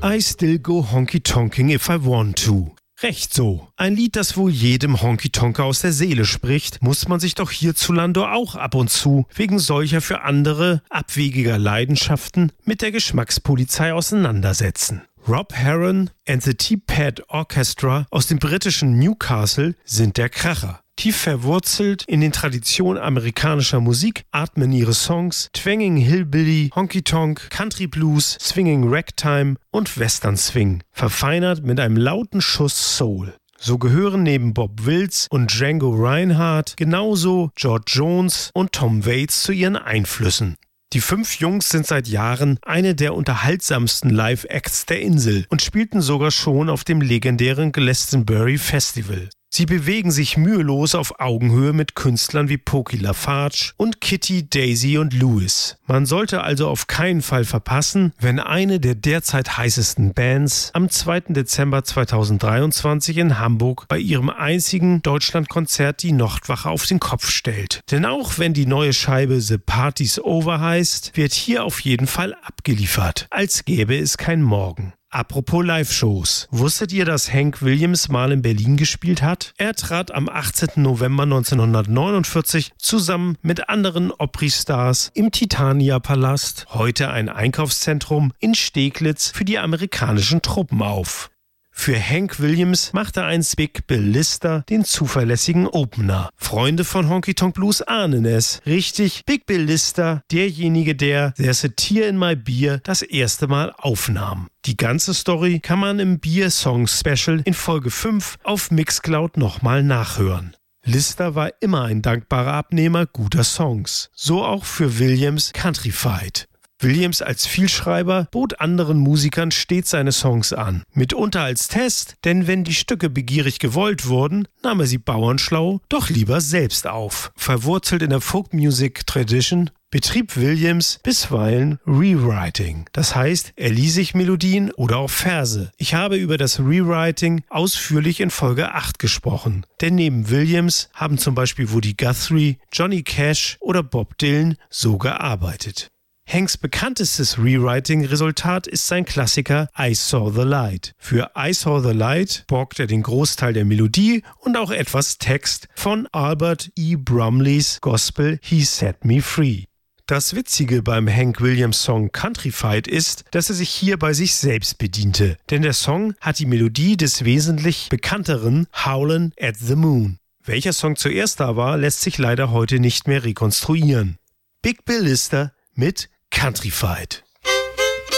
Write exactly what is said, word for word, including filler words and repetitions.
I still go honky-tonking if I want to. Recht so. Ein Lied, das wohl jedem Honky-Tonker aus der Seele spricht, muss man sich doch hierzulande auch ab und zu wegen solcher für andere abwegiger Leidenschaften mit der Geschmackspolizei auseinandersetzen. Rob Heron and the Teapot Orchestra aus dem britischen Newcastle sind der Kracher. Tief verwurzelt in den Traditionen amerikanischer Musik atmen ihre Songs Twanging Hillbilly, Honky Tonk, Country Blues, Swinging Ragtime und Western Swing, verfeinert mit einem lauten Schuss Soul. So gehören neben Bob Wills und Django Reinhardt genauso George Jones und Tom Waits zu ihren Einflüssen. Die fünf Jungs sind seit Jahren eine der unterhaltsamsten Live-Acts der Insel und spielten sogar schon auf dem legendären Glastonbury Festival. Sie bewegen sich mühelos auf Augenhöhe mit Künstlern wie Pokey LaFarge und Kitty, Daisy und Louis. Man sollte also auf keinen Fall verpassen, wenn eine der derzeit heißesten Bands am zweiten Dezember zweitausenddreiundzwanzig in Hamburg bei ihrem einzigen Deutschlandkonzert die Nachtwache auf den Kopf stellt. Denn auch wenn die neue Scheibe The Party's Over heißt, wird hier auf jeden Fall abgeliefert, als gäbe es kein Morgen. Apropos Live-Shows. Wusstet ihr, dass Hank Williams mal in Berlin gespielt hat? Er trat am achtzehnten November neunzehnhundertneunundvierzig zusammen mit anderen Opry-Stars im Titania-Palast, heute ein Einkaufszentrum, in Steglitz für die amerikanischen Truppen auf. Für Hank Williams machte einst Big Bill Lister den zuverlässigen Opener. Freunde von Honky Tonk Blues ahnen es. Richtig, Big Bill Lister, derjenige, der There's a Tear in My Beer das erste Mal aufnahm. Die ganze Story kann man im Beer Song Special in Folge fünf auf Mixcloud nochmal nachhören. Lister war immer ein dankbarer Abnehmer guter Songs. So auch für Williams Countryfied. Williams als Vielschreiber bot anderen Musikern stets seine Songs an. Mitunter als Test, denn wenn die Stücke begierig gewollt wurden, nahm er sie bauernschlau doch lieber selbst auf. Verwurzelt in der Folk Music Tradition betrieb Williams bisweilen Rewriting. Das heißt, er lieh sich Melodien oder auch Verse. Ich habe über das Rewriting ausführlich in Folge acht gesprochen. Denn neben Williams haben zum Beispiel Woody Guthrie, Johnny Cash oder Bob Dylan so gearbeitet. Hanks bekanntestes Rewriting-Resultat ist sein Klassiker I Saw the Light. Für I Saw the Light borgt er den Großteil der Melodie und auch etwas Text von Albert E. Brumleys Gospel He Set Me Free. Das Witzige beim Hank Williams Song Countryfied ist, dass er sich hier bei sich selbst bediente, denn der Song hat die Melodie des wesentlich bekannteren Howlin' at the Moon. Welcher Song zuerst da war, lässt sich leider heute nicht mehr rekonstruieren. Big Bill Lister mit Countryfied.